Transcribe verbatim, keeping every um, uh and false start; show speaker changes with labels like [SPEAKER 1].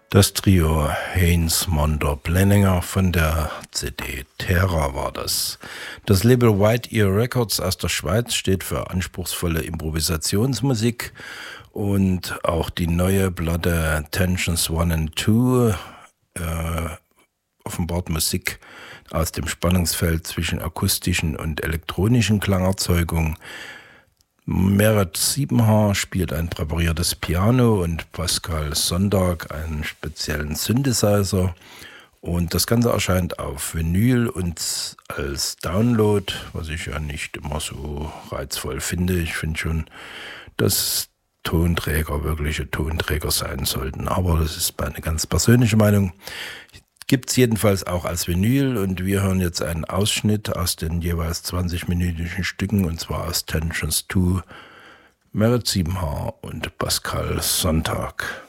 [SPEAKER 1] Das Trio Haynes Monder Blenninger von der C D Terra war das. Das Label White Ear Records aus der Schweiz steht für anspruchsvolle Improvisationsmusik und auch die neue Platte Tensions one and two äh, offenbart Musik aus dem Spannungsfeld zwischen akustischen und elektronischen Klangerzeugungen. Merit Siebenhaar spielt ein präpariertes Piano und Pascal Sonntag einen speziellen Synthesizer. Und das Ganze erscheint auf Vinyl und als Download, was ich ja nicht immer so reizvoll finde. Ich finde schon, dass Tonträger wirkliche Tonträger sein sollten. Aber das ist meine ganz persönliche Meinung. Gibt es jedenfalls auch als Vinyl und wir hören jetzt einen Ausschnitt aus den jeweils zwanzig-minütigen Stücken und zwar aus Tensions two, Merit Siebenhaar und Pascal Sonntag.